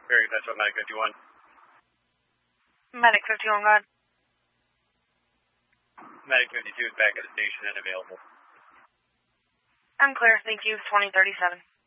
Very good. That's what Medic 51. Medic 51, go ahead. Medic 52 is back at the station and available. I'm clear. Thank you. 2037.